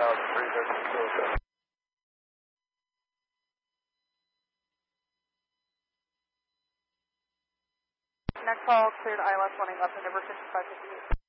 Next call cleared ILS running left and number 5558.